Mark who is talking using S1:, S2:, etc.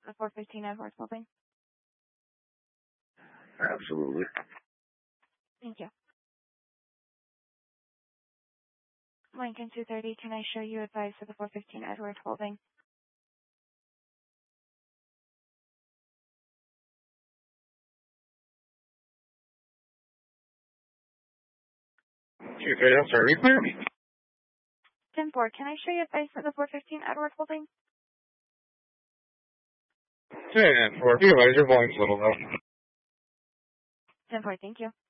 S1: the 415 Edwards Building?
S2: Absolutely.
S1: Thank you. Lincoln 230, can I show you advice for the 415 Edwards Building?
S2: I'm sorry, clear me.
S1: 10-4, can I show you advice for the 415 Edwards Building?
S2: 10-4, realize your volume's a little low.
S1: 10-4, thank you.